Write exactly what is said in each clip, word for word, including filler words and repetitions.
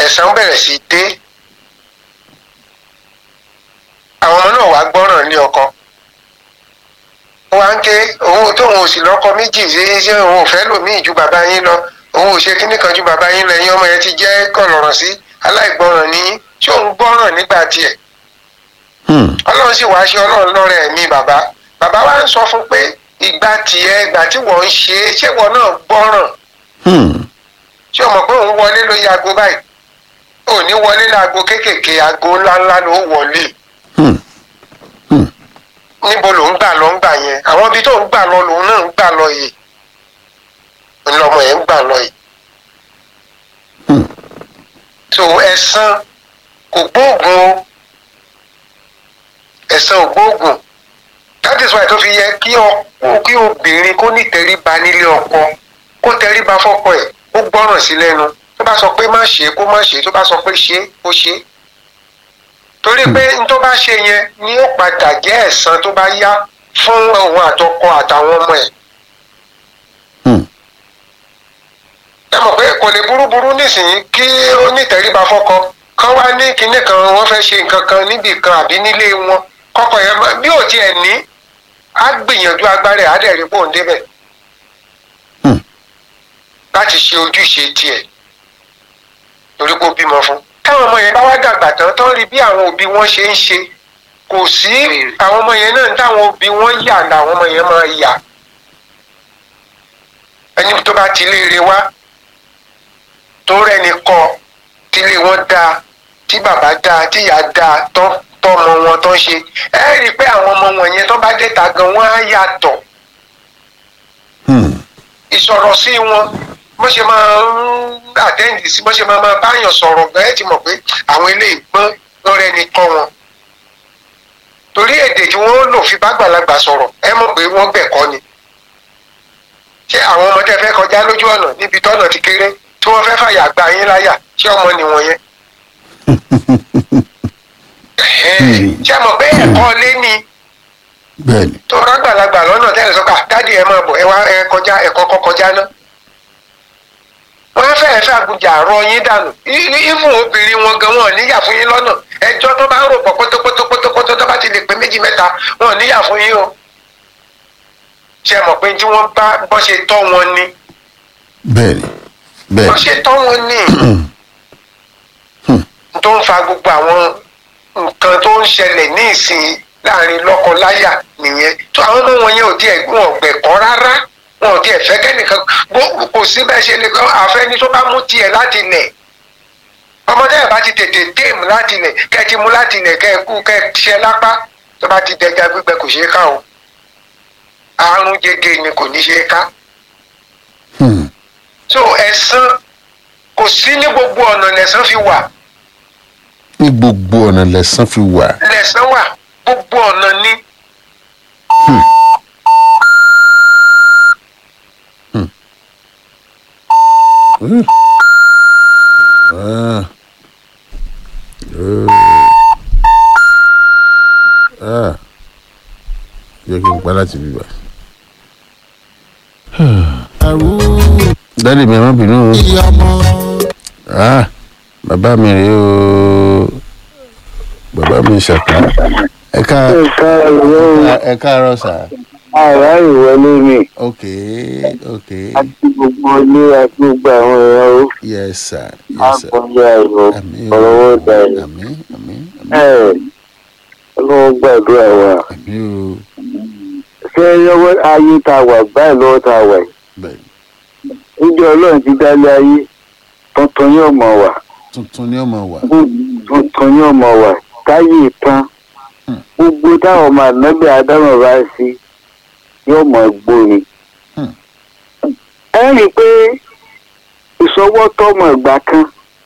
ẹ̀san bẹ̀rẹ̀ sí dé. àwọn ọmọ náà wá gbọ́ràn ní ọkọ. wọ́n á ń ké òun tóun ò sì lọ́kọ méjì ṣe ṣé òun ò fẹ́ lòmíì ju bàbá yín lọ òun ò ṣe kíní kan ju bàbá yín lọ ẹ̀yin ọmọ yẹn ti jẹ́ kọ̀lọ̀rọ̀ sí aláìgbọràn ní ṣé òun gbọ́ràn nígbà tiẹ̀. ọlọ́run sì wá ṣe ọlọ́run lọ́rẹ̀ ẹ̀mí bàbá bàbá wa ń sọ fún pé ìgbà tiẹ̀ ìgbà tí wọ́n ń ṣe é ṣé wọ́n náà gbọ́ràn. ṣé o mọ̀ pé òun wọlé ló yago báyìí ò ní wọlé láago kéékèèké aago ńláńlá ló wọlé. níbo ló ń gbà lọ ń gbà yẹn àwọn ibi tó ń gbà lọ lòun náà ń gbà lọ yìí ńlọmọ yẹn ń gbà lọ yìí. so ẹ̀san kò gbóògùn o ẹ̀san ò gbóògùn that is why tó fi yẹ kí ọ kí obìnrin kó ní tẹríba nílé ọkọ kó tẹríba fọ́kọ ẹ̀ kó gbọ́ràn sí lẹ́nu tó bá sọ pé má ṣe kó má ṣe tó bá sọ pé ṣe kó ṣe torí pé n tó bá ṣe yẹn ni ó padà jẹ́ ẹ̀san tó bá yá fún òun àtọkọ àtàwọn ọmọ ẹ̀. ẹ mọ̀ pé kò lè burúburú nísìnyí kí ó ní tẹríba fọ́kọ kán wá ní kinní kan wọ́n fẹ́ ṣe nǹkan kan níbì kan àbí nílé wọn kọ́kọ́ yẹn bí ò tiẹ̀ ní á gbìyànjú agbára ẹ̀ á dẹ̀ rí bóun débẹ̀ láti ṣe ojúṣe tiẹ̀ torí kó bímọ fún. táwọn ọmọ yẹn bá wá dàgbà tán tán rí bí àwọn òbí wọn ṣe ń ṣe kò sí àwọn ọmọ yẹn náà táwọn òbí wọn yà làwọn ọmọ yẹn máa yà. ẹni tó bá ti léèrè wá tó rẹ́ni kọ́ tílé wọn dáa tí bàbá dáa tí ìyá dáa tán tọmọ wọn tán ṣe ẹ rí i pé àwọn ọmọ wọn yẹn tán bá déta gan wọn á yàtọ̀. ìsọ̀rọ̀ sí wọn bó ṣe máa ń àtẹ́ǹdì sí bó ṣe máa máa báyàn sọ̀rọ̀ gan ẹ ti mọ̀ pé àwọn ilé ìgbọ́n wọn rẹni kọ́ wọn. torí èdè tí wọ́n lò fi bá gbàlagbà sọ̀rọ̀ ẹ mọ̀ pé wọ́n gbẹ̀kọ́ ni. ṣé àwọn ọmọdé fẹ́ kọjá lójú ọ̀nà níbi tọ́nà ti kéré tí wọ́n fẹ́ fàyà gba yín láyà ṣé ọmọ nìwọ̀n yẹn. ṣé mọ̀ pé ẹ̀kọ́ lé ní tó rágbàlagbà lọ́nà tẹ́lẹ̀ sọ́kà dádì ẹ máa bọ̀ ẹ wá ẹ kọjá ẹ kọ́kọ́ kọjá náà. wọ́n fẹ́ẹ́ fẹ́ àgùjà rọ yín dànù ìfún obìnrin wọn gan wọn níyà fún yín lọ́nà ẹjọ́ tó bá ń rò pọ̀ pótópótópótópótó tó bá ti lè pé méjì mẹ́ta wọn níyà fún yín o. ṣé mọ̀ pé tí wọ́n bá bọ́ ṣe tọ́ wọn ni. bẹ́ẹ̀ni bẹ́ẹ̀ni. bọ́ ṣe tọ́ wọn ni. tó ń fa gbogbo àwọn nǹkan tó ń ṣẹlẹ̀ ní ìsìn láàrin lọ́kọ-láyà nìyẹn tó àwọn ọmọ wọn yẹn ò díẹ̀ wọn ò gbẹ̀kọ́ rárá wọn ò díẹ̀ fẹ́ kẹ́nìkan kò sí bẹ́ẹ̀ ṣe lè kọ́ àfẹ́ni tó bá mú tiẹ̀ láti lẹ̀ ọmọdé ẹ̀ bá ti tètè téèmù láti lẹ̀ kẹ́ ti mú láti lẹ̀ kẹ́ kú kẹ́ ṣẹ́ lápá tó bá ti dẹja gbígbẹ kò ṣeé ká o àrùn jẹjẹ ni kò ní ṣeé ká. so ẹ̀san kò sí ní gbogbo ọ̀nà lẹ̀san fi wà. ní gbogbo ọ̀nà lẹ̀san fi wà. lẹ̀san wà gbogbo ọ̀nà ni. Hmm. Hmm. Ah. Ah. Jẹ́ kí n pa láti bíbá. Dádì mi má bínú o. Ah. Bàbá mi rèé o. Bàbá mi ṣàkà. Ẹ ká ẹ káàárọ̀ sà. Àrà ìwọlé ni. Ok ok. Àti gbogbo ilé àti gbogbo àwọn èèyàn ó. Yes sir. Yes sir. Àkọsí àìrò Àmín ọ̀rọ̀ o. ó dàrú. Àmín àmín àmín. Ẹ ọlọ́wọ́ gbàdúrà wa. Àmín o. Ṣé lọ́wọ́ ayé ta wà báyìí lọ́wọ́ ta wà yìí? Bẹ́ẹ̀ni. Níjẹ́ Ọlọ́run ti dálé ayé tuntun yóò mọ̀ wà. Tuntun ni ọmọ wa. Tuntun yóò mọ̀ wà. Táyé tán. Gbogbo táwọn ọmọ ànábì Ádámù bá ṣe yóò mọ̀ gbóni. Ẹ rí i pé ìṣọwọ́ tọmọ ìgbà kan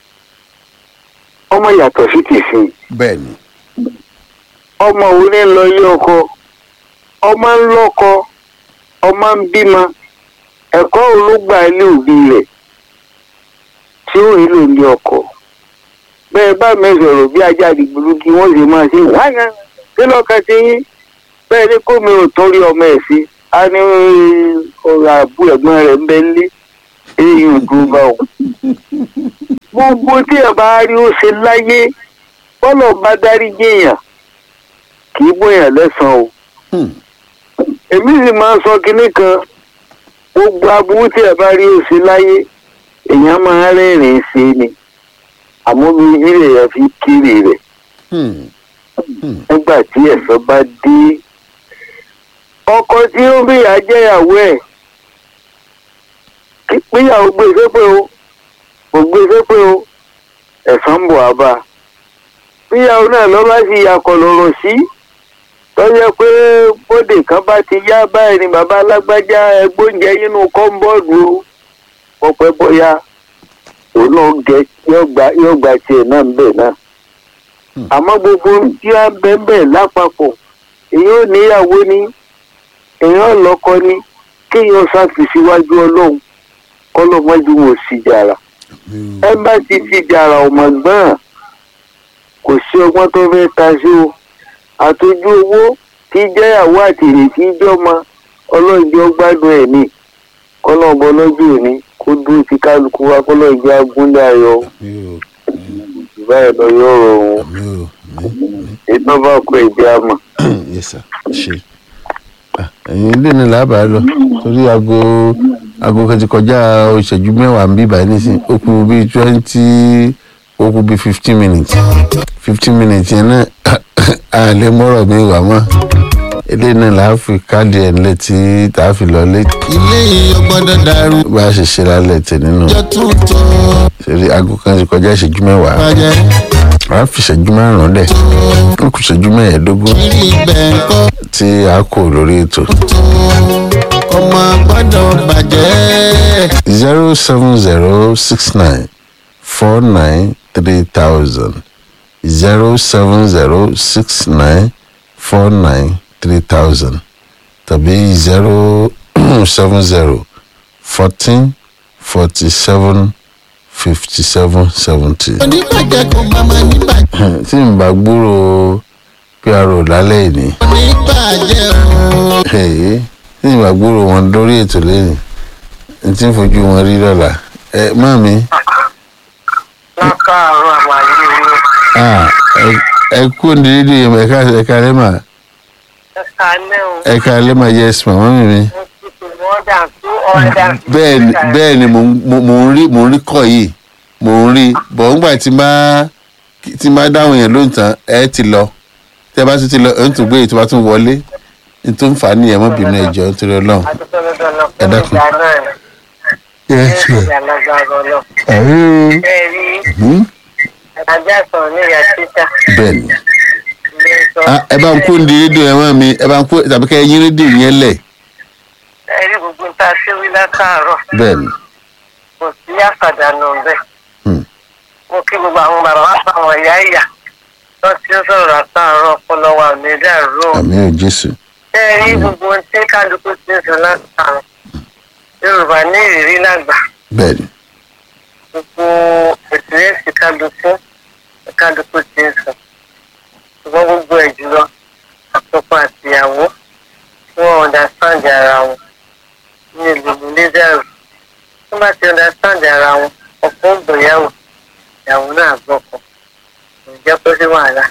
ọmọ yàtọ̀ sí tìsín. Bẹ́ẹ̀ni. Ọmọ wo ní lọ ilé ọkọ ọmọ ń lọ́kọ ọmọ ń bímọ ẹ̀kọ́ olóògbà ilé òbí rẹ̀ tí ó rí lò ní ọkọ bẹ́ẹ̀ bá mi sọ̀rọ̀ bí ajá àdìgbòlù kí wọ́n sì máa ṣe wáyà kí lọ́ka ti yín bẹ́ẹ̀ ni kó mi ò tọ́rí ọmọ ẹ̀ sí a ní ọ̀rọ̀ àbú ẹ̀gbọ́n rẹ̀ ń bẹ́ lé èyí ò dúró bá wọn. gbogbo tí ẹ bá rí ó ṣe láyé bọ́lọ̀ bá dárí jẹ́yàn kì í bóyàn lẹ́sàn-án o. Hmm. èmi sì máa ń sọ kinní kan gbogbo aburú tí ẹ bá rí ó ṣe láyé èèyàn máa rẹ́rìn-ín sí ni àmọ́ mi ìrè yẹn fi kéré rẹ̀ Hmm. Hmm. nígbà tí ẹ̀san bá dé. ọkọ tí ó bí ìyá jẹ́yàwó ẹ̀ kí péyàwó gbé sépè o kò gbé sépè o ẹ̀san ń bọ̀ wá bá a. péyàwó náà lọ́ bá sì yakọ̀ lọ́rọ̀ sí tọ́jọ́ pé bóde kan bá ti yá báyìí ni bàbá alágbájá ẹgbóúnjẹ nínú kọ́ńbọ́ọ̀dù o ọpẹ́ bóyá òun náà gẹ yóò gba yóò gba tiẹ̀ náà ń bẹ̀ náà. àmọ́ gbogbo tí a ń bẹ́ bẹ̀ lápapọ̀ èyí ò níyàwó ni èèyàn lọ́kọ ni kéèyàn ṣàfìsíwájú ọlọ́run kọ́lọ́mọ́jú wọn sì jàrà ẹ bá ti fi jàrà ọmọ gbọ́n kò sí ọgbọ́n tó fẹ́ ta sí o àtọ́jú owó tí jẹ́yàwó àtìrè tí jọ́mọ ọlọ́jọ́ gbádùn ẹ̀ ní kọ́lọ́ọ̀bọ lọ́jọ́ òní kó dúró ti kálukú wa kọ́lọ́ọ̀jọ́ agúnlẹ̀ ayọ̀ báyìí lọ yọ ọ̀rọ̀ òun iná bá kọ ẹ̀jẹ̀ àmọ́. Yes sir. ṣe ẹ̀yin ilé ni làbà lọ torí aago aago kan ti kọjá ìṣẹ́jú mẹ́wàá ń bí báyìí nísìn ó kù bíi twenty ó kù bíi fifteen minutes fifteen minutes yẹn náà a lè mọ́rọ̀ mi wà mọ́ ilé náà là á fi káàdì ẹ̀ ńlẹ̀ tí tá a fi lọ lé. ilé yìí ó gbọ́dọ̀ dàrú. bá a ṣe ṣe lálẹ́ tẹ̀ nínú ọjọ́ tuntun. torí aago kan ti kọjá ìṣẹ́jú mẹ́wàá bàjẹ́ a fi ìṣẹ́jú márùn-ún lẹ̀ ó kù ìṣẹ́jú mẹ́ẹ̀ẹ́dógún kiri ibẹ̀ ń kọ́ tí a kò lórí ètò. ọmọ gbọ́dọ̀ bàjẹ́. zero seven zero six nine four nine three thousand zero seven zero six nine four nine three thousand tàbí zero seven zero fourteen forty seven fifty seven seventy. oníbàjẹ́ kò máa ma níbàjẹ́. tí n bá gbúrò pé a rò lálẹ́ ìní oníbàjẹ́ o. tí n bá gbúrò wọn lórí ètò lẹ́yìn n tí ń fojú wọn rí lọ́la ẹ má mi. lákàárọ̀ àwọn àyè Ah, ẹ kú ní rédíò yẹn ẹ̀ka ẹ̀ka lẹ́mà ẹ̀ka lẹ́hìn ẹ̀ka lẹ́mà yes ma mọ́mí mi. more than two hundred. bẹ́ẹ̀ ni bẹ́ẹ̀ ni mò ń mò ń rí mò ń rí kọ́ yìí mò ń rí bọ̀ ńgbà tí má tí má dáhùn yẹn ló ń tàn ẹ ti lọ tẹ bá tún ti lọ ẹ ń tún gbé ètò bá tún wọlé ní tó ń fà á nìyẹn mọ́ bínú ẹ̀jọ̀ nítorí ọlọ́run. ẹ dákun. yes ma. ẹ̀rí. ajá sọ̀rọ̀ ní ìyá títà. bẹ́ẹ̀ ni ẹ bá ń kó ní rédíò yẹn mọ́ mi ẹ bá ń kó tàbí kẹ́ ẹ yín rédíò yẹn lẹ̀. ẹ rí gbogbo nta sí wí lákàárọ̀. bẹ́ẹ̀ ni. kò sí àfàdánù bẹ́ẹ̀. mo kí gbogbo àwọn bàbá wa fún àwọn ìyá ìyá tó ti ń sọ̀rọ̀ látàárọ̀ ọpọlọ wa ò ní dàrú. àmì ò jésù. ẹ rí gbogbo ohun tí kálukú ti ń sọ látàárọ̀ yorùbá ní ìrírí lágbà. bẹ́ẹ̀ ni. gbogbo ìsìlẹ̀sì kálukú kálukú ti ń sọ ṣùgbọ́n gbogbo ẹ̀ jùlọ àtọkọ àtìyàwó tí wọ́n understand ara wọn ní ìlú lédàrú tó bá ti understand ara wọn ọkọ ń bọ̀ yàwó ìyàwó náà gbọ́kọ̀ kò jẹ́ pé sí wàhálà.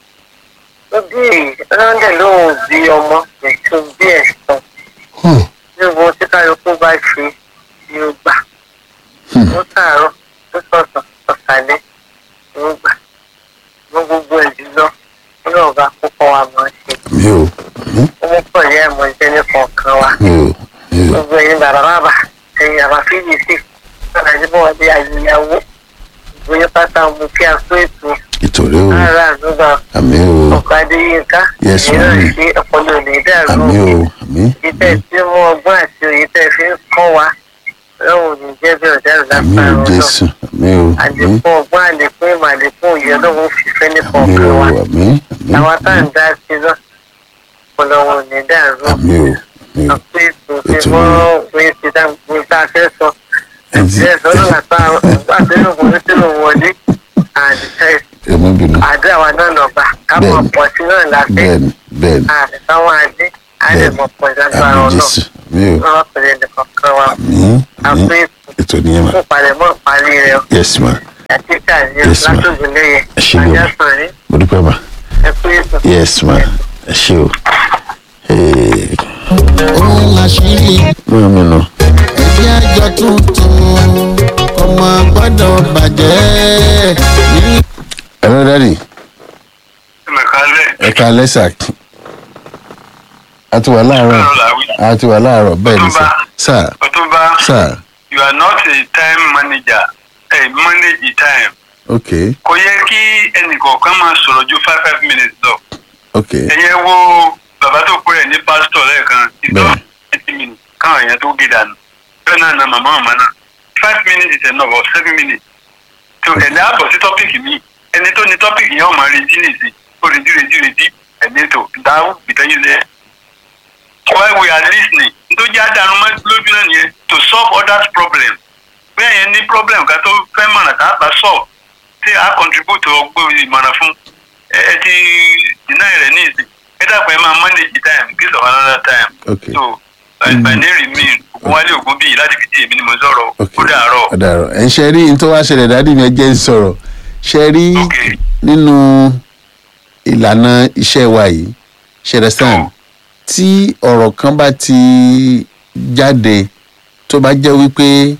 ó bí ọlọ́dẹ lóun bí ọmọ ètò bí ẹ̀sán ní gbogbo tí kálukú bá ṣe ni ó gbà ó sàárọ̀ ó sọ̀tàn ọ̀sàlẹ̀ ló gbà wọ́n gbogbo ẹ̀ jùlọ náà bá kókó wa mọ̀ ọ́ ṣe. mi ò. ó mú pọ̀ yẹ́ ẹ̀mọ́ jẹ́ ní kọ̀ọ̀kan wa. mi ò. mi ò. gbogbo ẹ̀yin bàbá bàbá ẹ̀yin àbá fíjì sí ọ̀nà ìdíbò ọdẹ àyèyàwó ìgbóyè pátá mú kí a fún ètò. ìtòrí o. ara àdúgbò àmì o. ọkọ̀ adéyínká Yes, ìyẹn náà ma'am. ṣe ọpọlọ òní dàrú. àmì o. àmì. ìtẹ̀ tí mú ọgbọ́n àti òye tẹ́ fi ń kọ́ wa lọ́wọ́ òní jẹ́ bí ọ̀dàrú àmì o lápá ọ̀rọ̀ jésù. àmì o. àmì. àlékún ọgbọ́n àlékún ìmọ̀ àlékún òye ọlọ́run fìfẹ́ ní àmì kọ̀ọ̀kan o. wa. àmì. àmì. àwọn tá à ń dá sí lọ ọpọlọ wọn ò ní dàrú. àmì o. àmì o. àpò ètò tí wọ́n pè é ti dá gbogbo tá a fẹ́ sọ. ẹ̀jẹ̀ sọ́dọ̀ àtà àtẹnù kò ní tẹ́lẹ̀ wọlé àdìsẹ́ èmi bínú. àdúrà wa náà lọ́ba káwọn Bẹ́ẹ̀ni. ọ̀pọ̀ sí náà láfẹ́ bẹ́ẹ̀ni bẹ́ẹ̀ni. àtàwọn adé àdèmọ̀ pọ̀ ìdájọ́ àmì àrùn náà jésù. àmì o. wọ́n wá pẹ̀lẹ́ nìkan kan wa àmì. àpò àmì. ètò ètò nìyẹn ma. fún palẹ̀mọ́ ìparí rẹ̀ yes ma. àtìkà ní Yes, ma'am. látòjúlẹ̀yẹ Ẹ ṣé gan. ajá sàn yín mo dúpẹ́ mà. ẹ pé ètò. yes ma ẹ ṣe o. Ee, ohun àṣírí mo mi nù. ẹgbẹ́ àjọ tuntun ọmọ gbọ́dọ̀ bàjẹ́ ní. ẹ̀rọ dáàdì Mẹ̀kálẹ̀. ẹ ká lẹ́sà a ti wà láàárọ̀ a ti wà láàárọ̀ bẹ́ẹ̀ ni sà sà Ọ̀túnba, sà you are not a time manager. Ẹ manage the time. ok Kò yẹ kí ẹnìkọ̀ọ̀kan máa sọ̀rọ̀ ju five five minutes lọ. ok Ẹ̀yẹ wo bàbá tó pè é ní pásítọ̀ lẹ́ẹ̀kan. Bẹ́ẹ̀. Twenty minutes káwọn èèyàn tó gé dànù. Bẹ́ẹ̀ náà na màmá màmá náà. Five minutes is enough or seven minutes. So ẹ̀dá àbọ̀ sí tọ́pìkì mi. Ẹni tó ní tọ́pìkì yẹn ò máa retí nìsí. Ó retí retí retí. Ẹ̀dẹ́ tó dáhùn ìtẹ́yìn lẹ́yìn. While we are listening, tó jẹ́ àdánù lójú náà nìyẹn to solve others problem. Bẹ́ẹ̀ yẹn ní problem ká tó fẹ́ mọ̀nà tá a bá solve tí a contribute to ọgbọ́n ìmọ̀ràn fún ẹ ẹ ti deny rẹ̀ ní ìsìn. Ẹ dàpọ̀ ẹ máa manage the time because of another time. Okay. So by by name remain Ògúnwálé Ògúnbíyì láti fi tí èmi ni mo sọ̀rọ̀ ok ó dàárọ̀. ó dàárọ̀ ẹ̀ ń ṣe rí n tó wá ṣẹlẹ̀ dáàdì mi ẹ jẹ́ ń sọ̀rọ̀ ṣe rí Okay. nínú ìlànà iṣẹ́ wa yìí ṣẹlẹ̀ sàn tí ọ̀rọ̀ kan bá ti jáde tó bá jẹ́ wípé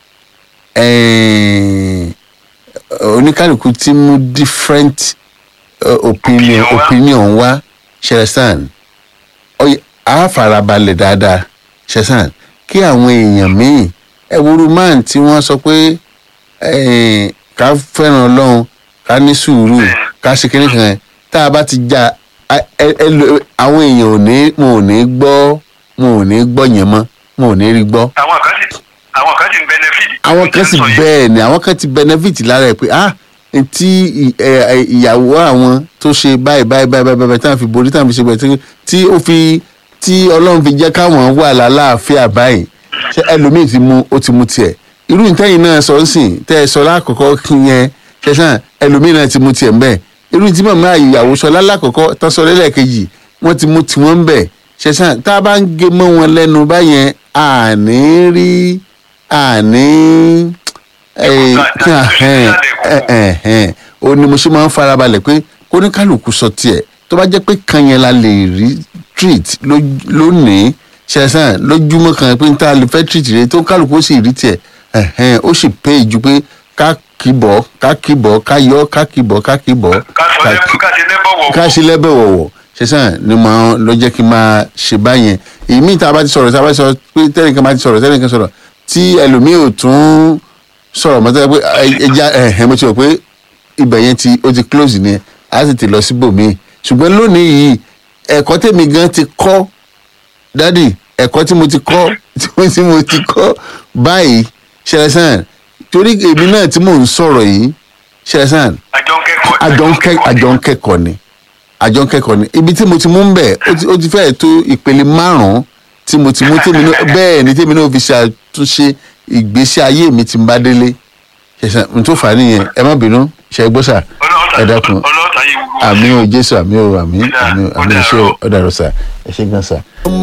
eh, oníkálukú ti mú different uh, opinion Opinion wá. opinion wá ṣẹlẹ̀ sàn á farabalẹ̀ dáadáa ṣẹlẹ̀ sàn kí àwọn èèyàn míì ẹ wúru man tí wọ́n sọ pé eh, ká fẹ́ràn ọlọ́run ká ní sùúrù ká ṣe kíní kan tá a bá ti já a- ẹ- ẹ lo- àwọn èèyàn ò ní mo ò ní gbọ́ mo ò ní gbọ́ yẹn mọ́ mo ò ní rí gbọ́. Àwọn kan sì àwọn kan sì ń benefit. àwọn kan sì bẹ́ẹ̀ ni àwọn kan ti benefit lára ẹ̀ pé ah tí ì- ẹ- ẹ- ìyàwó àwọn tó ṣe báyìí báyìí báyìí báyìí báyìí táwọn fi borí táwọn fi ṣe bẹ́ẹ̀ tí ó fi tí ọlọ́run fi jẹ́ káwọn wà lálàáfíà báyìí ṣé ẹlòmíì ti mu ó ti mu tiẹ̀ irú ìtẹ́yìn náà sọ ń sìn tẹ́ ẹ sọ lákòókò kí yẹn ṣẹ̀ṣán ẹlòmíì náà ti mu tiẹ̀ ń bẹ̀ irú tí màmá ìyàwó sọ lálákòókò tán sọ lẹ́lẹ́kejì wọ́n ti mu tiwọn ń bẹ̀ ṣẹ̀ṣán tá a bá ń gé mọ́ wọn lẹ́nu báyẹn àní rí àní kí a ó ní mo ṣe máa ń farabalẹ̀ pé kóníkálùkù sọ tiẹ̀ tó bá jẹ́ pé kan yẹn la lè rí treat ló- lónìí ṣẹ̀ṣán lójúmọ́ kan pé n ta lè fẹ́ treat rẹ tó kálùkù ó sì rí tiẹ̀ ẹ̀hẹ́n, ó sì pé ju pé ká kìbọ̀ ká kìbọ̀ ká yọ ká kìbọ̀ ká kìbọ̀ Ká sọ lẹ́bù ká ṣe lẹ́bọ̀ wọ̀. ká ṣe lẹ́bẹ̀ wọ̀wọ̀ ṣẹ̀ṣán ni mo lọ jẹ́ kí n máa ṣe báyẹn èmi tá a bá ti sọ̀rọ̀ tá a bá ti sọ̀rọ̀ pé tẹ́nìkan bá ti sọ̀rọ̀ tẹ́nìkan sọ̀rọ̀ tí ẹlòmíì ò tún sọ̀rọ̀ mọ́ tẹ́lẹ̀ pé ẹja ẹ̀hẹ́n mo ti rò pé ibẹ̀ yẹn ti ó ti close ni a sì ti lọ síbòmíì ṣùgbọ́n lónìí yìí ẹ̀kọ́ tèmi gan ti kọ́ dádì ẹ̀kọ́ tí mo ti kọ́ tí mo tí mo ti kọ́ báyìí ṣẹlẹ̀sán torí èmi náà tí mò ń sọ̀rọ̀ yìí ṣẹlẹ̀sán Àjọ ń kẹ́kọ̀ọ́. àjọ ń kẹ́ àjọ ń kẹ́kọ̀ọ́ ni àjọ ń kẹ́kọ̀ọ́ ni ibi tí mo ti mú ń bẹ̀ ó ti- ó ti fẹ́ẹ̀ tó ìpele márùn-ún tí mo ti mú tèmi náà bẹ́ẹ̀ ni tèmi náà fi ṣàtúnṣe ìgbésí ayé mi ti ń bá délé ṣẹ̀ṣẹ̀ n tó fà á nìyẹn ẹ má bínú ṣe é gbọ́sà ẹ dákun Ọlọ́ọ̀tà yìí gbogbo. àmì ò jésù àmì ò àmì àmì ò àmì ìṣe ọ̀dàrọ̀ sà ẹ ṣe gan sà. ọmọ